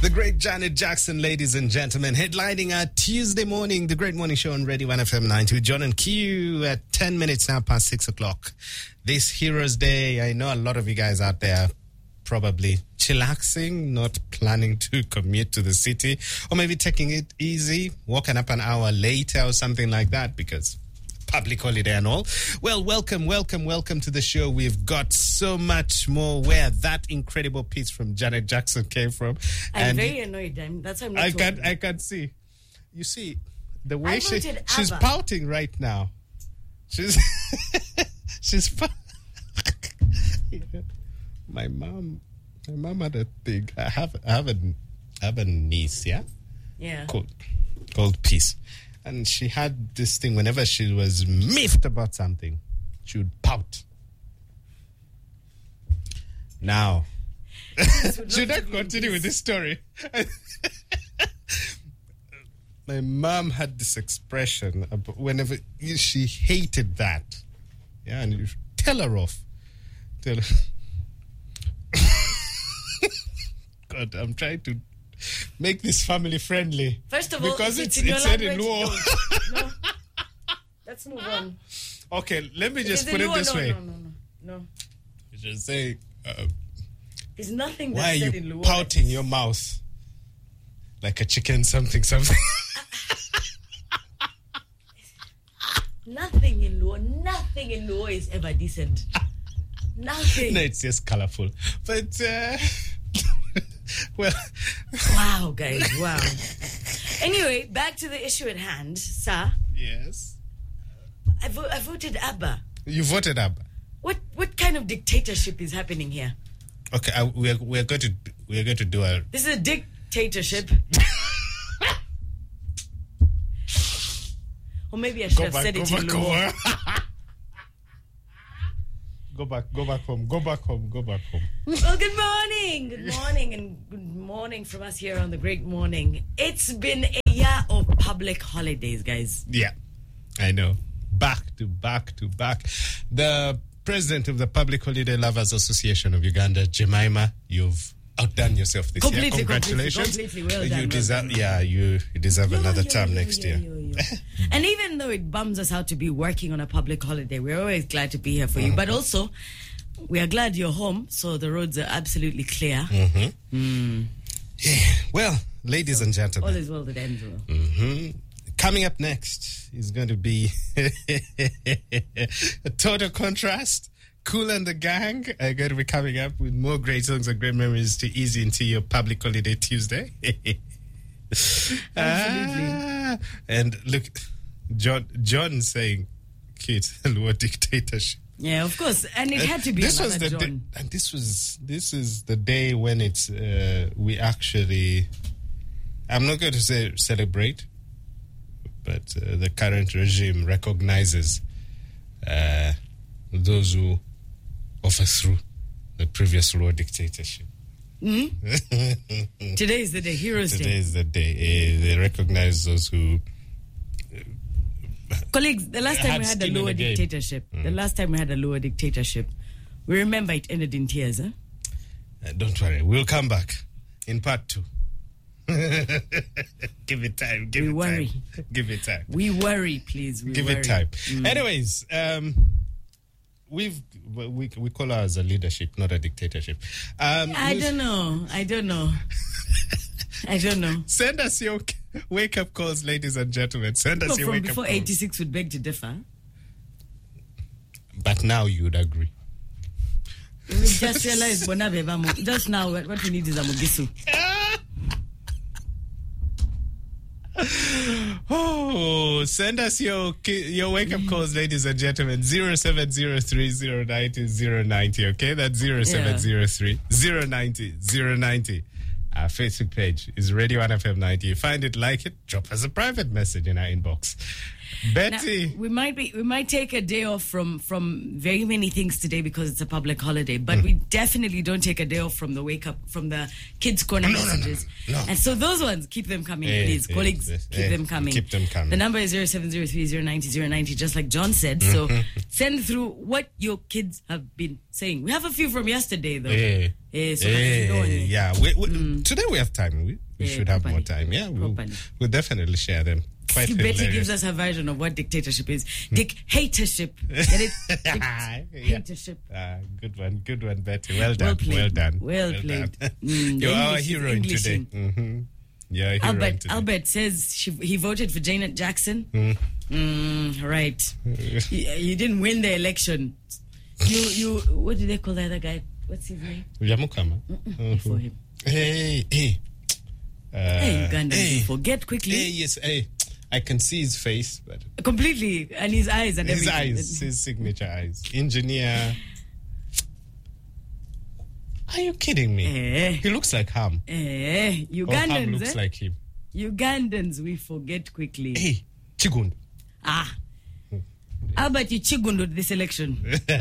The great Janet Jackson, ladies and gentlemen, headlining our Tuesday morning, the Great Morning Show on Radio 1FM 90 with John and Q at 10 minutes now past 6 o'clock. This Heroes Day, I know a lot of you guys out there probably chillaxing, not planning to commute to the city, or maybe taking it easy, walking up an hour later or something like that because public holiday and all. Well, welcome to the show. We've got so much more where that incredible piece from Janet Jackson came from. I'm very annoyed. That's why I'm not I can see. You see, the way she's pouting right now. She's My mom had a thing. I have a niece, yeah? Yeah. Called Peace. And she had this thing whenever she was miffed about something, she would pout. Now, should I continue with this story? My mom had this expression whenever she hated that. Yeah, and you tell her off. Tell her. God, I'm trying to make this family friendly. First of all, because it's said in Luo. No. Let's move on. Okay, let me just put it this way. No. Just say, there's nothing why that's are said in you Luo. pouting your mouth like a chicken something? Nothing in Luo is ever decent. Nothing. No, it's just colorful. But, well. Wow, guys, wow. Anyway, back to the issue at hand, sir. Yes. I voted ABBA. You voted ABBA? What kind of dictatorship is happening here? Okay, we're going to do a... This is a dictatorship. Or maybe I should have said it in Luo. Go back home. Well, good morning from us here on the Great Morning. It's been a year of public holidays, guys. Yeah, I know. Back to back. The president of the Public Holiday Lovers Association of Uganda, Jemima, you've outdone yourself this year. Congratulations. Completely well done. You deserve another term next year. And even though it bums us out to be working on a public holiday, we're always glad to be here for you. But also, we are glad you're home, so the roads are absolutely clear. Yeah. Well, ladies and gentlemen. All is well that ends well. Coming up next is going to be a total contrast. Kool and the Gang are going to be coming up with more great songs and great memories to ease into your public holiday Tuesday. Absolutely. And look, John saying, "Kids, Luo dictatorship." Yeah, of course, and it had to be another John. This is the day when it's we actually. I'm not going to say celebrate, but the current regime recognizes those who overthrew the previous Luo dictatorship. Today is the day, Heroes Day. Today is the day. They recognize those who... Colleagues, the last time we had a Luo dictatorship, we remember it ended in tears, huh? Don't worry, we'll come back in part 2. Give it time. Give it time. We worry, please. Give it time. Anyways, we call ours a leadership, not a dictatorship. I don't know. Send us your wake-up calls, ladies and gentlemen. Send us your wake-up calls. Before 86 would beg to differ. But now you would agree. We just realized just now what we need is a Mugisu. Oh, send us your wake-up calls, ladies and gentlemen. 0703090090, okay? That's 0703090090. Our Facebook page is Radio 1FM 90. You find it, like it, drop us a private message in our inbox. Betty. Now, we might take a day off from very many things today because it's a public holiday, but we definitely don't take a day off from the kids' corner messages. No. And so those ones, keep them coming, please. Colleagues, keep them coming. Keep them coming. The number is 0703-090-090, just like John said. So send through what your kids have been saying. We have a few from yesterday, though. Today we have time. We should have more time. Yeah, we'll definitely share them. Quite Betty gives us her version of what dictatorship is. Dictatorship. Get it? Dictatorship. Good one, Betty. Well done. Well played. You're our hero today. Yeah, Albert says he voted for Janet Jackson. Right. You didn't win the election. You what do they call the other guy? What's his name? Yamukama. For him. Hey, Ugandans, you forget quickly. Yes. I can see his face, but completely, and his eyes and his everything. His signature eyes. Engineer. Are you kidding me? He looks like Ham. Ugandans. Ham looks like him. Ugandans, we forget quickly. Hey, Chigund. Albert, you chigunded this election.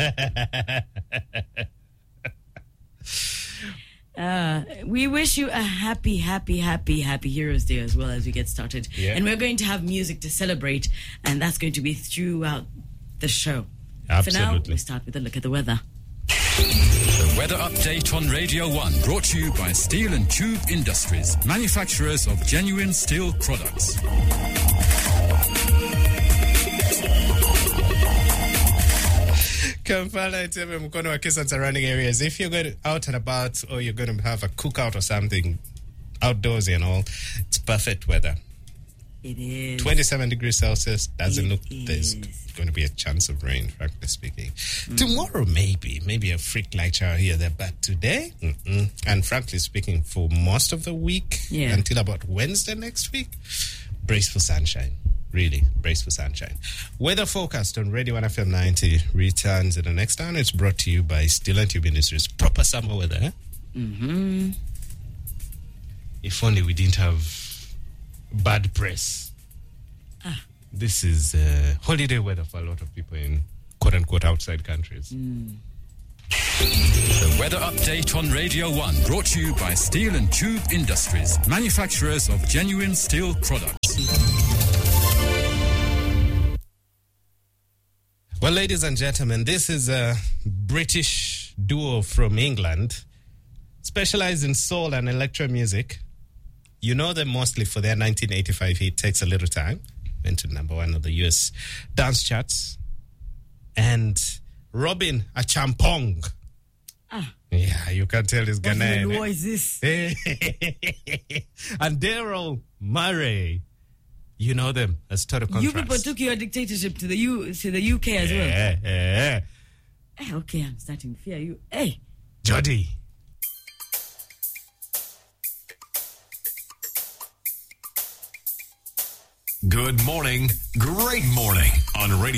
We wish you a happy Heroes Day as well as we get started. Yeah. And we're going to have music to celebrate, and that's going to be throughout the show. Absolutely. For now, we start with a look at the weather. The weather update on Radio 1, brought to you by Steel and Tube Industries, manufacturers of genuine steel products. Kampala, Mkono wa Kisa and surrounding areas. If you're going out and about, or you're going to have a cookout or something, outdoorsy and all, it's perfect weather. It is 27 degrees Celsius. Doesn't look there's going to be a chance of rain, frankly speaking. Tomorrow, maybe a freak light shower here there, but today, and frankly speaking, for most of the week until about Wednesday next week, brace for sunshine. Really, brace for sunshine. Weather forecast on Radio 1 FM 90 returns in the next hour. It's brought to you by Steel and Tube Industries. Proper summer weather, If only we didn't have bad press. This is holiday weather for a lot of people in quote-unquote outside countries. The weather update on Radio 1, brought to you by Steel and Tube Industries, manufacturers of genuine steel products. Well, ladies and gentlemen, this is a British duo from England, specialized in soul and electro music. You know them mostly for their 1985 hit, Takes a Little Time. Went to number 1 of the US dance charts. And Robin Achampong. Yeah, you can tell he's Ghanaian. What is this? And Daryl Murray. You know them as total contrast. You people took your dictatorship to the UK as well. Okay, I'm starting to fear you. Hey, Jody. Good morning, great morning on Radio